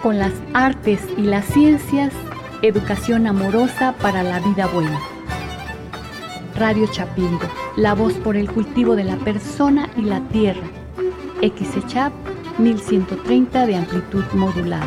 con las artes y las ciencias, educación amorosa para la vida buena. Radio Chapingo, la voz por el cultivo de la persona y la tierra. XECHAP 1130 de amplitud modulada.